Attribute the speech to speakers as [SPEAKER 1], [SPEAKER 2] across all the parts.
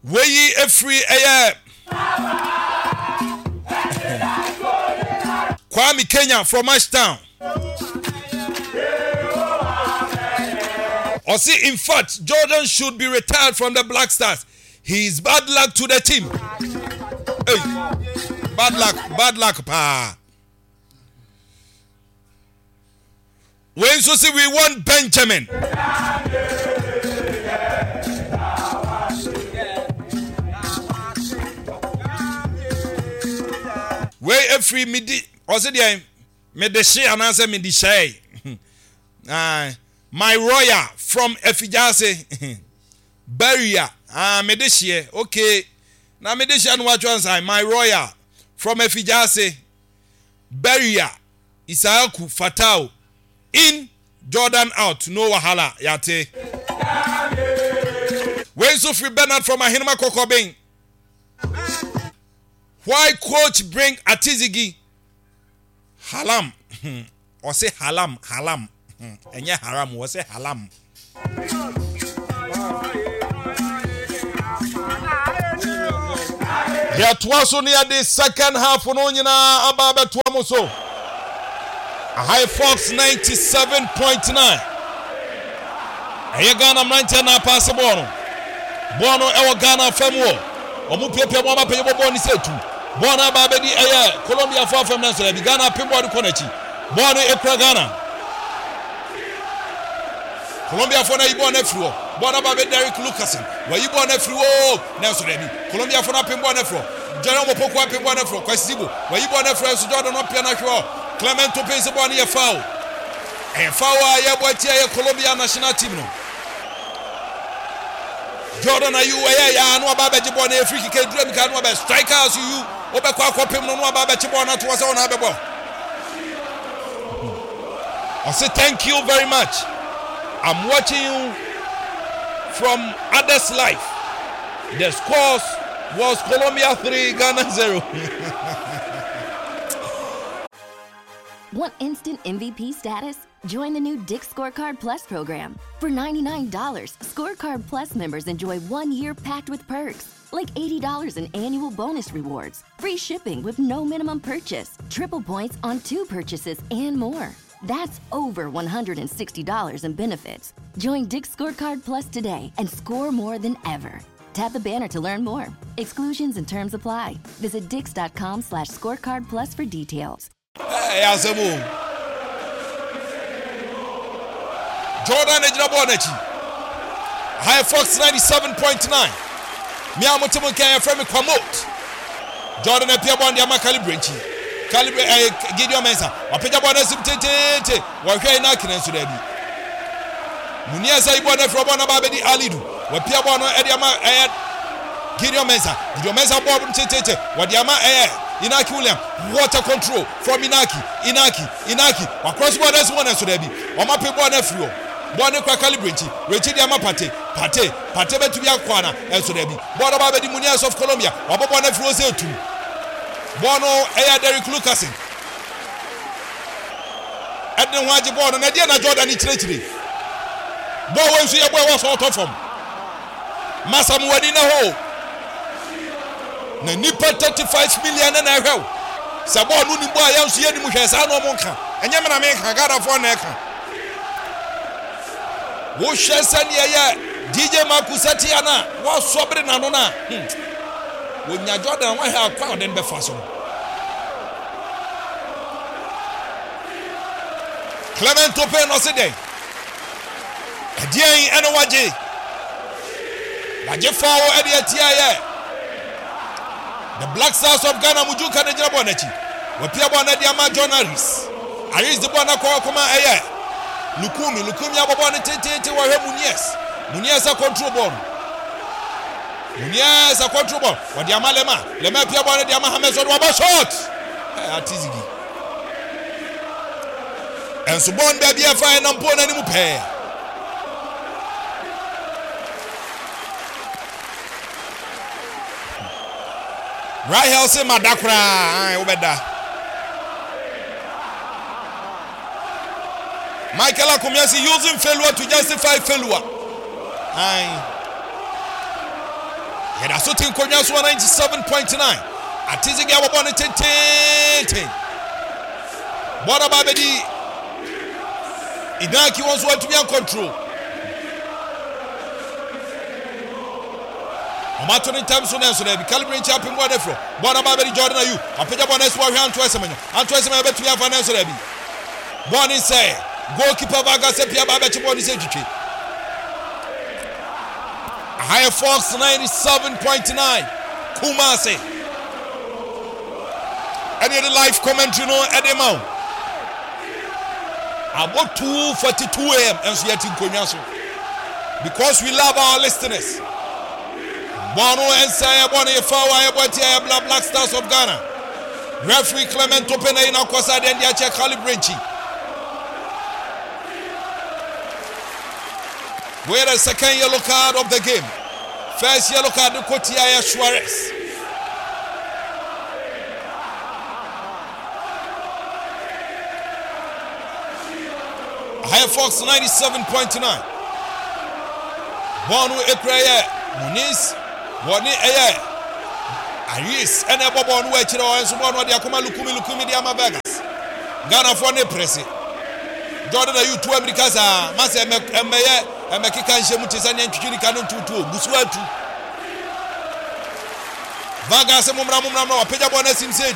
[SPEAKER 1] Way every air. Kwame Kenya from Ashtown. Or see, in fact, Jordan should be retired from the Black Stars. He is bad luck to the team. Hey, bad luck, pa. When so see we want Benjamin. Where every midi, or say the medishi and answer midishay. My Roya from Efijase Beria. Medeshie. Okay. Now Medeshie and what one side. My Roya from Efijase Beria. Isaaku Fatao. In Jordan out. No wahala. Yate. Where's Sophie Bernard from Ahinema Kokobeng? Why coach bring Atizigi? Halam. Or say halam. Enye haram was a halam. That was only the second half on Onyina Ababa Tuamoso. High Fox 97.9. Ghana 90 na pass Bono. Bono ewa Ghana Femwo. Omu pepe mama pe bobo ni setu. Bono Ababa di Colombia for Femna so be Ghana pimbo di konechi. Bono ekra Ghana. Colombia for na ibo na fro. Bono Ababa Derek Lucasen. Wa ibo na fro na so rebi. Colombia for na pimbo na fro. Jana mo poko pimbo na fro. Kwasibo. Wa ibo na fro so Jordan no pia na hwo. Clement Topese bono ye foul. E foul ya boatia ye Colombia national team no. Jordan are you ya no Ababa jibo na free kick drum ka no ba strikers you obekwa akopem no Ababa jibo na to wase wona abebo. I say thank you very much. I'm watching you from others' life. The scores was Colombia 3, Ghana 0.
[SPEAKER 2] Want instant MVP status? Join the new Dick's Scorecard Plus program. For $99, Scorecard Plus members enjoy 1 year packed with perks, like $80 in annual bonus rewards, free shipping with no minimum purchase, triple points on 2 purchases, and more. That's over $160 in benefits. Join Dick's Scorecard Plus today and score more than ever. Tap the banner to learn more. Exclusions and terms apply. Visit dix.com/scorecard plus for details.
[SPEAKER 1] Hey, Azamu. Jordan Ejinabonachi. High Fox 97.9. Miamotimun can from Quamot. Jordan Piabon Yama Calibranchi. Gideon Mensa. Apija Bonasim Tete. Waka Nakin Sudebi. Muniasa Ibona from Bonabadi Alidu. Wapiabona Ediama Gideon Mensa. Gideon Mensa Bob Tete. Wadiama Inaki William, water control from Inaki. Across borders one and so there be. Oma people on a floor. Born kwa calibrate. Richard Yama Pate to be Aquana and so there be. Born about the Munias of Colombia. Oba on a floor too. Bono Aya Derek Lucasen. At the Waji born and Adiana Jordan Itrechiri. Boy when she was out of him. Masamu Wadina Ho. Na nipa 35 million na ehwe sabo no ni bo ayanso ye ni mu hwesa no mo nka enye me na me nka gada fo na eka wo hwesa ne ye DJ Makusati ana wo sobre na no na wo nya Jordan wa ha kwa den be fa so Clement Tope no se den adien eno waje fa wo ade atia ye the Black Stars of Ghana Mujuka de Jabonachi. Wapia bona diama journalists. Aris the bona kwa kuma eye. Lukumi abobona tete wa Munies a control ball. Munies a control ball. Wadiama lema pia bona diama Hameson wa shot. Atizigi. And so bon baby afa na mpona ni mupe. Rahel say madakra obeda Michael Akomiasi using failure to justify failure. Yɛda so te nkonnwa so 97.9 Atizigi abobɔ ne tenten bɔda ba bɛdi Idanki wants to be in control. Omato in terms of answer, be calibrating champion wonderful. Bɔda ba bɛdi Jordan Ayew. Apɛgya bɔ next one hand twice amanya. And twice amanya betumi afa answer bi. Bɔ ne say goalkeeper Vargas Pia ba bɛkye bɔ ne say twitwe. Higher Fox 97.9 Kumasi. Any of the live commentary no Edemau. About 2:42 a.m. and so yet in Konyaso. Because we love our listeners. Bono and Saya Boni Fawa Botia Black Stars of Ghana. Referee Clement Opena in Akwasa and Yacha Calibrenchi. Where the second yellow card of the game. First yellow card to Kotiaya Suarez. High Fox 97.9. Bonu Ekraya Muniz Wani Eye Aris and a Bobon Wechero and Subon Diakuma Lukumi Diama Vegas. Ghana for ne presi. Jordan Ayew 2 Americas Masa Meye and Mekikan Shemutisani and Chuni Canon 2 Buswatu. Vargas and Mumra Peja Bonesim said.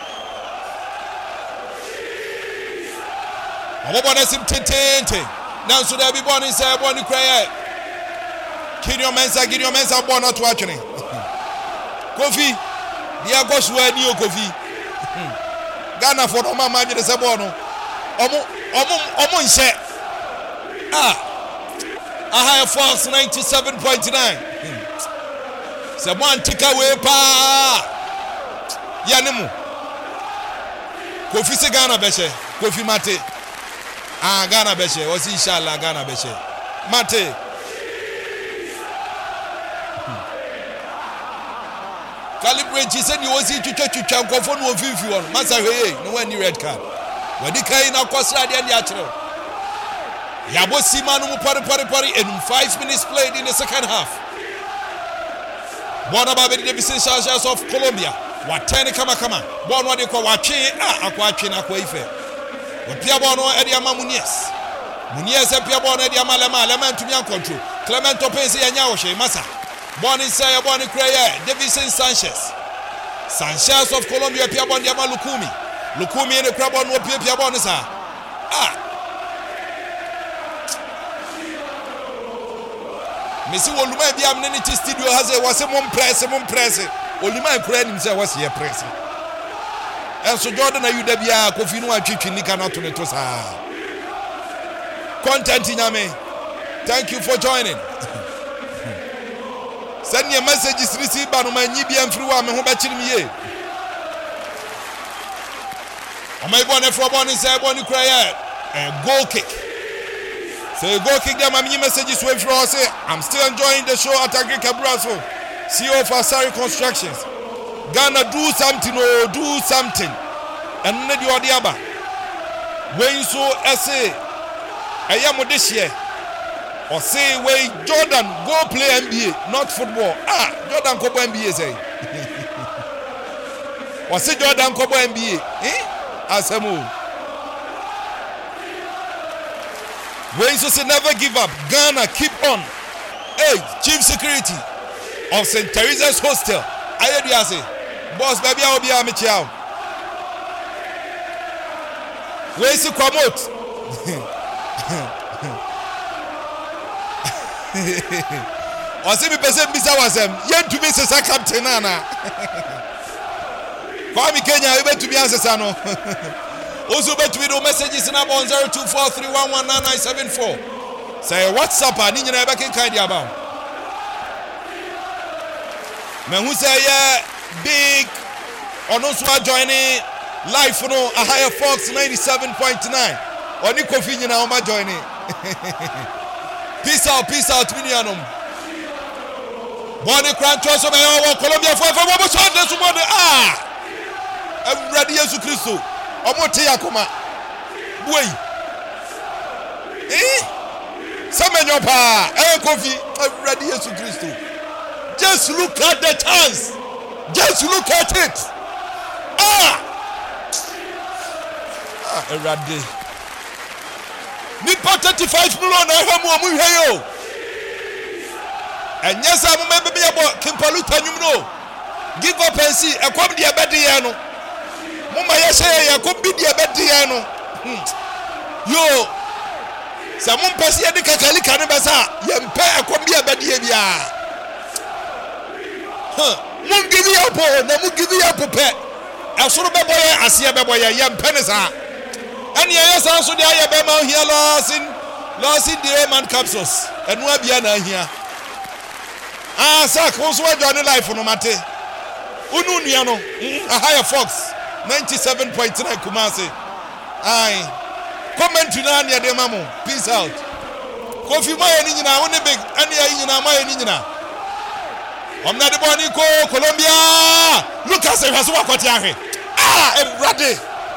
[SPEAKER 1] Obonesim tente. Now so there be born inside Boni Cray. Gideon Mensa born not watching. Kofi, dear gosh, where new Kofi. Ghana for Oma Major Sabono. Omo share. A higher Fox 97.9. Someone take away pa. Yanemu. Kofi se Ghana Beshe. Kofi Mate. Ghana Beshe. Was inshallah Ghana Beshe. Mate. Calibrate, he said you was here to go for no 51. Massa, no any red card. When the Kain of Costa and Yachro Yabo Simanu Pari and 5 minutes played in the second half. Bonababa Davidson Chargers of Colombia. What 10 kama. Bon what they call Wachi, Aquaife. Piabono Ediama Muniez and Piabono Ediama Lema to be on control. Clemento Pensi and Yawashe, Massa. Born inside Bonnie Crayer, Davidson Sanchez of Colombia, Piabon Yama Lukumi and the crab on what Piabonisa. Missy Oluma be amenity studio has a was a mom press. Oluma Craig himself was here pressing. And so Jordan Ayew Debia, Kofino and Chichi Nika to Netosa. Content in Yame. Thank you for joining. Send your messages received by my Nibian through me who batching me. On my bonnet for bonnie say bonnie cry a goal kick. So goal kick them my messages went through say I'm still enjoying the show at Agrika Brasso. CEO for Asari Constructions. Ghana do something. And need you the other. When so essay I am this year. Or say, wait, Jordan, go play NBA, not football. Jordan go play NBA, say. Or say, Jordan go play NBA. As a move. When so say, never give up. Ghana, keep on. Hey, Chief Security of St. Teresa's Hostel. I heard you say, boss, baby, I'll be a Michiao. Where's the promote? Or see me person bisa wasem yen to be say captain nana for me Kenya you to be answer no also bet we do messages in about 0243119974 say WhatsApp ani nyina be kan dia ba me hu say big ono so joining live no a higher Fox 97.9 oni Kofi nyina o ma joining. Peace out, Minianum. Bonnie Cranchos of Colombia for ready as Christo. Omote Yakuma. Boy. Summon your pa. Kofi. Ready as Christo. Just look at the chance. Just look at it. Erade. Nipa 35 million na ha mu hwe yo. Enya sa mo mebe be yabo Kimpaluta nyum no. Give up and see. Ekom de ebede ye no. Mo ma ye hye ye ekom bi de ebede ye no. Yo. Sa mo mpese ye de kakalika ne besa ye mpe ekom bi ebede ye bia. Mo give you up na mo give you up pe. Asoro bebo ye ase bebo ye mpe ne sa. And yes, also the Ayabama here lost in the man capsules. And what be here? Sack also join the life on Mate. Ununiano, a higher Fox, 97.9 Kumasi. Aye. Comment to Nanya de Mamo. Peace out. Kofi Maya Nina, only big, and Maya Nina. I'm not the Bonico, Colombia. Lucas has walked out. And Brady.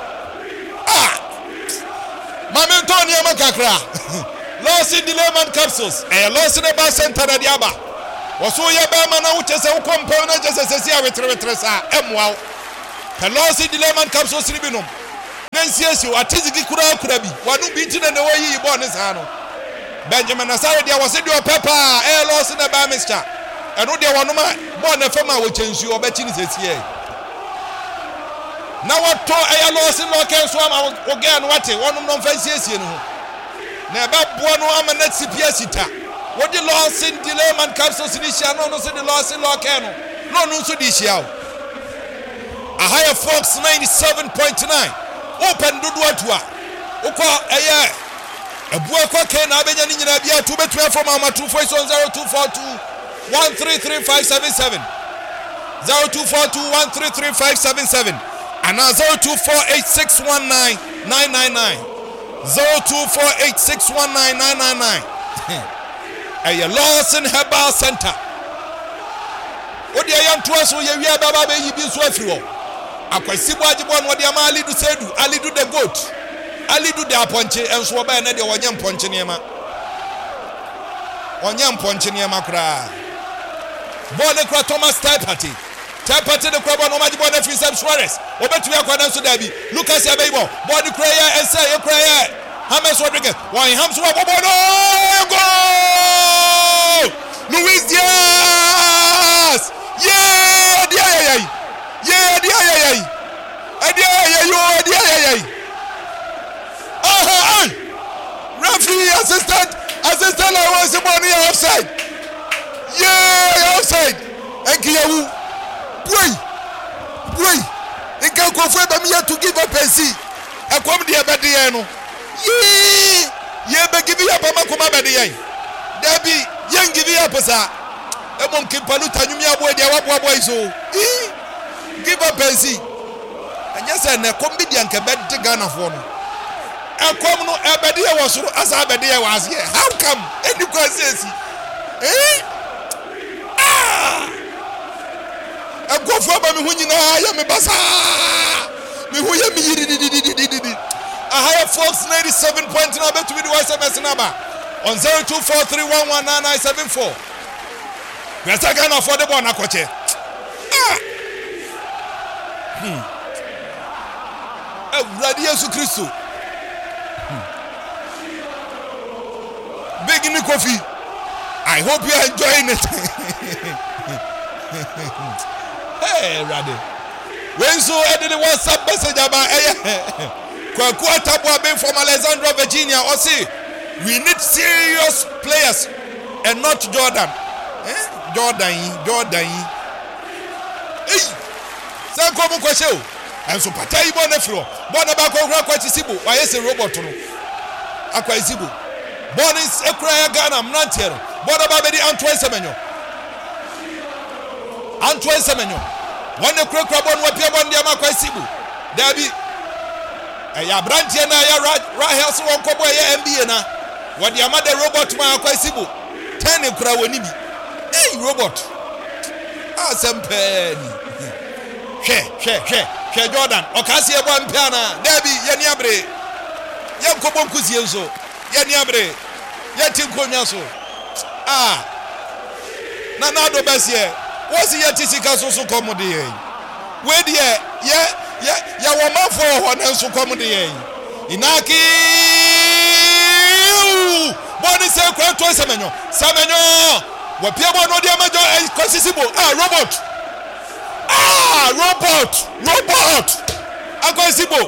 [SPEAKER 1] Mama Antonia Makakra. Lost in the lemon capsules. Lost in the bar center at Yaba. Was so Yabama now, which is a component just as a year with Retresa. Wow. Lost in the lemon capsules tribunum. Nancy, you are Tiziki Kura Kurabi. One who beat it in the way you born his hand. Benjamin Asari, was in your pepper. Lost in the bar, mister. And what they want to born a farmer will change you or betting this year. Now what to a loss in local swam again what one of them fancies you know. Never buono am a net CPS. What the loss in delay man capsules in this no the loss in local no so this year. A higher Fox 97.9 open do what Oko a year. A buako can have any Nabia to be 12 from our 2410242 1335577 0242 1335577 and now 0248619999 0248619999 a Lawson Herbal Center. What the young to us who you hear Baba be you so free. Akwasibwajibon what the Amali do say do Ali do the goat. Ali do the aponche and so by na de wonyam ponche niema. Wonyam ponche niema kra. Bone kra Thomas Typati. Typati the crab no maji bone free Sam Suarez. Obetu akwadan so dabi. Lucas Yabebo. Body prayer and say a prayer. James Rodriguez. Why Hams no go! Luis Diaz! Yeah! Yeah! Referee assistant I was the money outside. Yeah, outside. And Kiyawu. Boy. They can confirm me to give up and see. I come the Abadiano. Yeah, but give you up a Makuma Badian. There be young give you up as a Emon Kimpaluta, you mean where they are boys. Give up and see. And yes, and a comedian can bet the gun of one. I come no Abadia was as Abadia was here. How come? And you can say, I go for me when you know I am a bazaar. Me who you me. A higher Fox 97.9 bet to be the SMS number on 0243119974. We are talking for the one Akoche. Radio Christo. Big in the coffee. I hope you are enjoying it. Hey, Raddy. When so I did the WhatsApp message about Kwaku from Alexandria, Virginia. Or see, we need serious players and not Jordan. Jordan. Hey, San Komu Kwasho. And so Patai Bonefro. Bonabako Rakwachisibu. Why is a robot? Aquaisibu. Bonis Ekraya Ghana, Mnantiero. Bonababedi Antoine Semenyo. When the Crook Rabon Wapia Bondiama Kwasibu. There be a Brantiana Rahel Kobo MBA. What the Amada robot Ma Kwasibu. 10 Krawanibi. Hey, robot. Penny. She Jordan. Okasia Bampiana. Debbie Yaniabre. Yankobon Kuzienzo. Yaniabre. Yatim Konyaso. na na do besie wo si ye tisika so kom de yen we de ya wo mafo ho na so kom de yen inaki body say kwa to semenyo wo pia bo no de amajo kwasisibo robot akwasisibo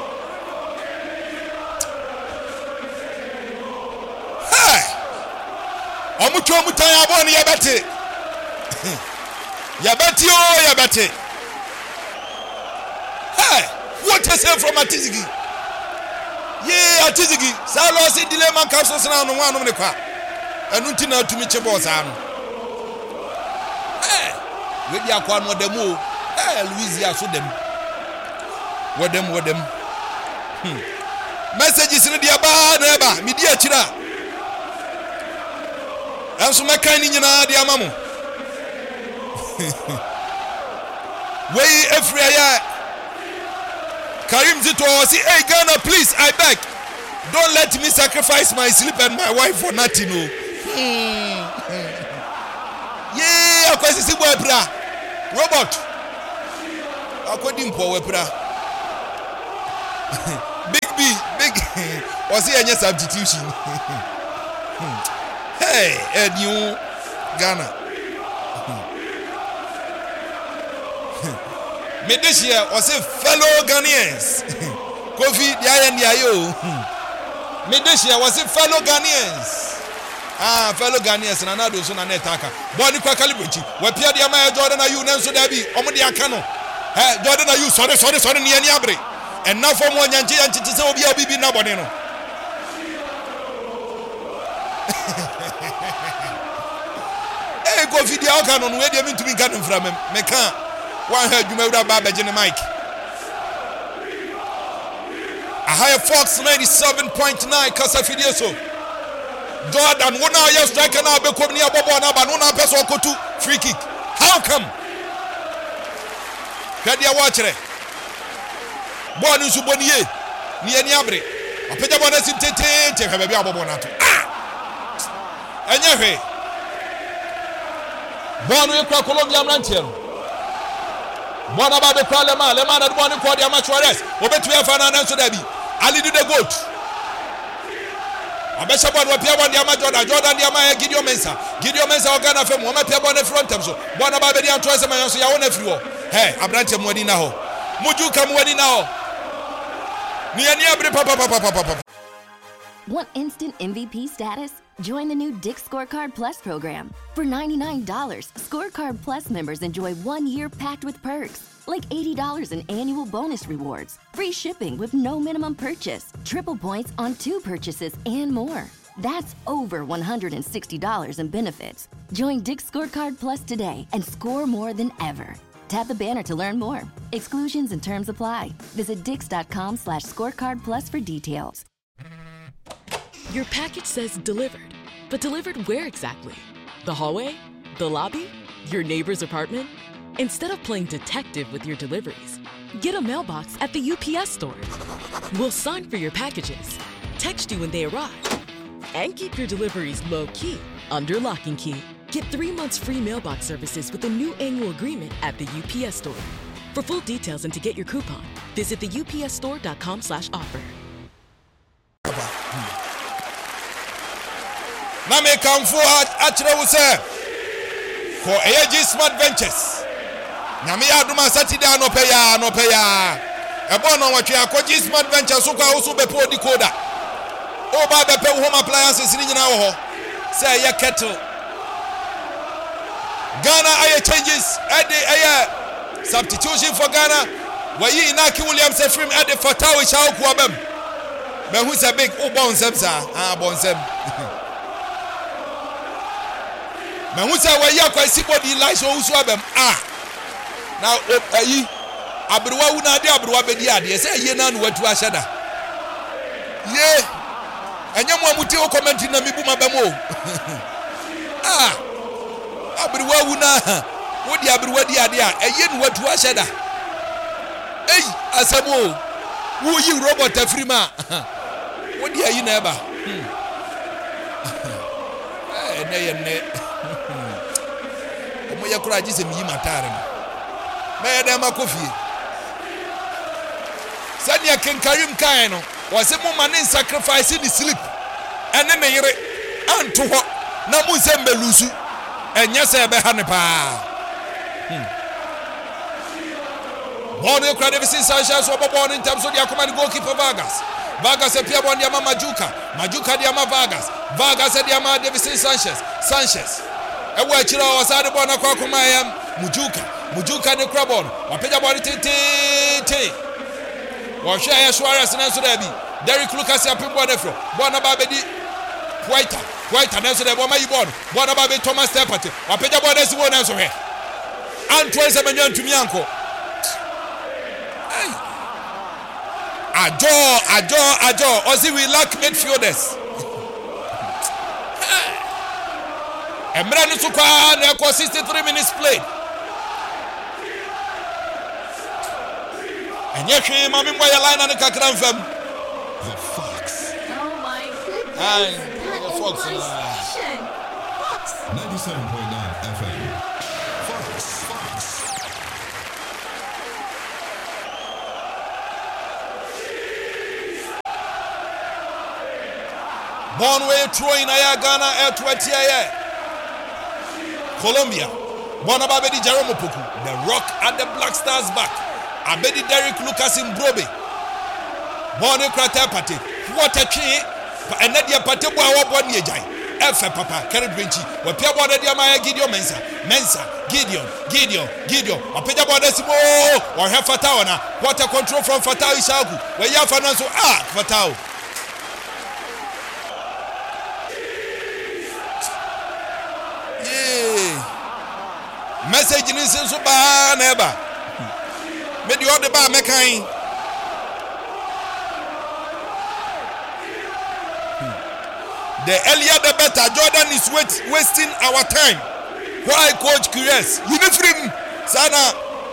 [SPEAKER 1] omucho mutan abon yabete yabete what is it from Atizigi Atizigi salo si dilemma capsules na no anu ne kwa enu nti na atumi che boss anu we dia kwa no demo Louisia so dem wedem messages ni dia ba na ba mi dia kira enso mekan ni nyina dia mamu we Efria Karim Zito say, hey Ghana, please, I beg, don't let me sacrifice my sleep and my wife for nothing. No. Yeah, of course, it's a webra robot. According to webra, big was here any substitution? Hey, new Ghana. Me this year was a fellow Ghanaians. Kofi Diayo. Me this year was a fellow Ghanaians. Fellow Ghanaians and another son and attacker. Body kwa calibrity. We Pierre Diamaya Jordan are you Nanso Dabi, Omodi Akano. Jordan are you sorry, ni abre. And now from one Yanji and Chitisa will be a baby Naboneno. Hey, Kofi Diakano, where do you mean to be gotten from him? Mekan. One heard you made that Baba Jenny Mike. A higher Fox 97.9 Casa Fidioso. Jordan, one hour you're striking now, become near Bobo and Abanuna Peso Kotu free kick. How come? Can you watch it? Born in Subonier, near Niabre. A Petabona Sintete, have a Biabonato. And Yahe. Born in Colombia Rantier. One about the Parliament, the man that won the Quadia Machuares, Obetua Fernando Debbie, Ali do the goat. I bet about what Pierre Jordan Diamaya, Gideon Mensa, Organa from Wama Piabon front of so. One about the Antoine and so your own floor. Hey, Abrancham Wedina. Muju come Wedina. Papa.
[SPEAKER 2] Want instant MVP status? Join the new Dick Scorecard Plus program. For $99, Scorecard Plus members enjoy 1 year packed with perks, like $80 in annual bonus rewards, free shipping with no minimum purchase, triple points on 2 purchases, and more. That's over $160 in benefits. Join Dick Scorecard Plus today and score more than ever. Tap the banner to learn more. Exclusions and terms apply. Visit dix.com/scorecard plus for details.
[SPEAKER 3] Your package says delivered, but delivered where exactly? The hallway? The lobby? Your neighbor's apartment? Instead of playing detective with your deliveries, get a mailbox at the UPS store. We'll sign for your packages, text you when they arrive, and keep your deliveries low-key under lock and key. Get 3 months free mailbox services with a new annual agreement at the UPS store. For full details and to get your coupon, visit the upsstore.com/offer.
[SPEAKER 1] Na me kamfo achire wo se for AG Smart Ventures na me aduma Saturday no pay ya e bon no watwe akoji Smart Ventures so kwa wo so be po decoder o ba be pe home appliances ni nyina wo ho say ya kettle Ghana aye changes substitution for Ghana wayi Inaki Williams Efrim ade Fatawi Shaw Kuabem me hu say big o bon sem sa bonsem na hu say wayi akwasi body lies o usu abem now ayi abruwa wu na de abruwa be di ade say ye na no watu ahyada ye enya mo amuti o comment na mebu mabem o abruwa wu na wo di abruwa di ade eye no watu ahyada asabo wo yi robot afrima wo di ayi na eba moye kura agye se mi matare no me dem akofie sania kenkarim kan no wose mo man sacrifice the sleep ene ne yere anto ho na mu se mbelusu enye se be ha ne pa Bone kura Davidson Sanchez obobo in terms of the command goalkeeper Vargas appear on the Majuka the Vargas the Davidson Sanchez ewa chira wasade bona kwa kumayam Mujuka the crabon wapeja body te wa hwe ya Suarez na so da bi Derrick Lucas apimbo defro bona ba bedi White na so da bo mayi bona ba be Thomas Partey wapeja body si bona so hwe Antoine Semenyo ntumi anko Ajo Ozzy we lack midfielders Emre no so kwa na 63 minutes played Enye hwe mami mbo ya line na kakra mfam
[SPEAKER 4] The Fox.
[SPEAKER 5] Oh my goodness.
[SPEAKER 1] The Fox.
[SPEAKER 5] Fox.
[SPEAKER 4] 97.9 FM. Fox.
[SPEAKER 1] Born way throwing aya Ghana at 20 Colombia. Bona Babedi Jerome Opoku. The Rock at the Black Stars back. Abedi Derrick Lucas in Brobe. Born Krata Partey. What a tree. And then the Partey boy won ye jai. Efe papa Kerry Brinchi. We pia boy the Maya Gideon Gideon. Apeja boy the Simo or have Fatao na. What a control from Fatao Ishaku. We ya Fernando Fatao. Message in so ba neba me di ode ba mekan the earlier the better. Jordan is wasting our time. Why coach curious uniform sana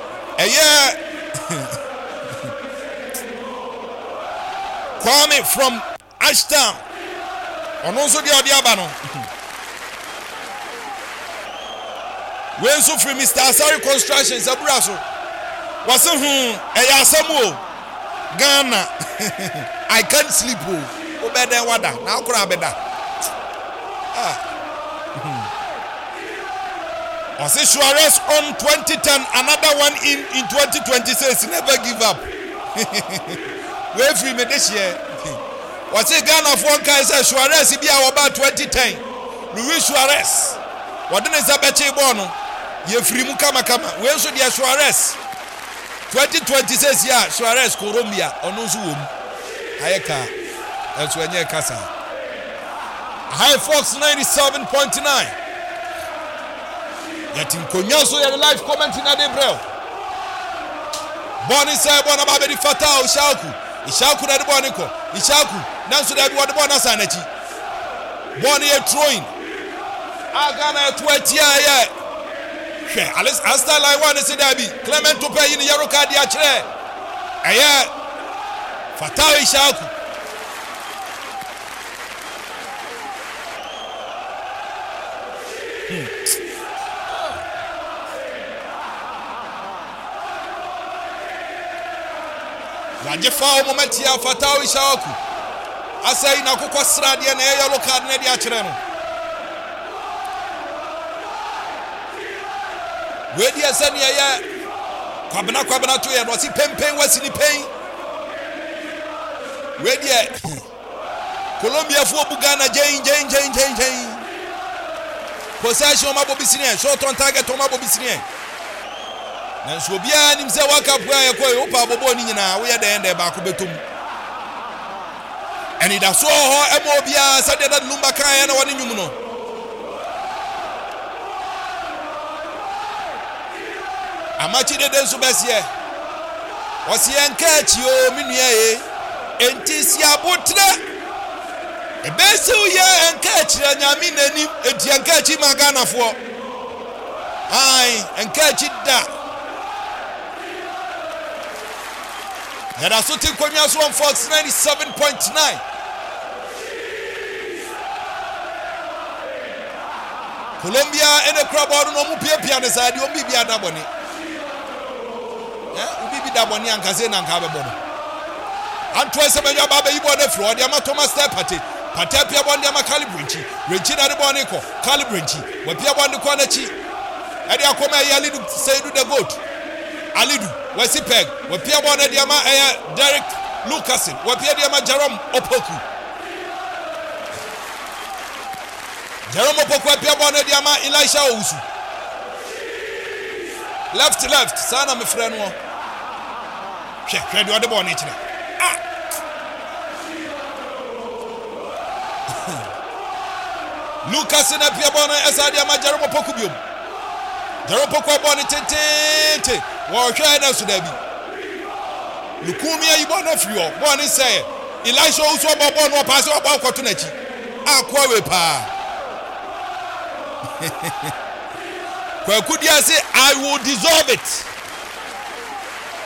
[SPEAKER 1] Kwame from Ashtown ononso di ode aba no when so free Mr. Asari Construction Zaburaso was Samuel Ghana. I can't sleep. Obeda wada na akura beda. Ose Suarez on 2010, another one in 2026. Never give up. We free me this year. Was Ghana for one guy say Suarez be about 2010. Luis Suarez. What is a beche bono? Ye free mu kama we so dia Suarez 2026 ya Suarez Colombia ono so wom ayeka enso enye kasa High Fox 97.9 yatin konya so ya live comment na de brel Boni say bona ba be di Fatao Ishaku na de boni ko Ishaku nanso da bi wo de bona sanachi Boni e throwing Agana 20 ya Alice Asta line one is Dabi Clement to pay in the yellow card ya chair. Aya Fatao Ishaku. Rajefa moment ya Fatao Ishaku. Asa ina kokwa srade na yellow card na dia chair no. We dia sani ya kwabena to ya no si pempen wasi ni pen we dia Colombia fu Bugana jain possession mabo bisine shot on target on mabo bisine na so bia nim se waka po ya ko opa bobo ni nyina we ya de ba ko betum eni da so ho emo bia sade da lumba kan ya na woni nyum no Amachi de denso besie osie nkachi o minua enti si abotre ebesi uye nkachi nyame nanim enti nkachi maganafo ai nkachi da Yada so tin kwanya so on Fox 97.9 Colombia ene kura ball no mu pia ne side obi bia da boni obi bi da boni ankaze na nka be bono anto ese benyo ba be yibo na fro de ama Thomas Partey pia ball de ama Calibrenchi renchi na de ball ne ko Calibrenchi wa pia ball de ko na chi e de akoma ya Alidu Seidu the goat Alidu wa si peg wa pia ball de ama Derek Lucasin wa pia de ama Jerome Opoku wa pia ball de ama Elisha Owusu left sana me friend wo hwe de ball ne chine Lucas na pia bona esade ama Jerome Poku biom Jerome Poku bona tete wo hwe na so da bi Lukumi ayi bona frio bona say Elisha Owusu obo no pass obo akoto na chi akwa we pa Kwaku dia say I will dissolve it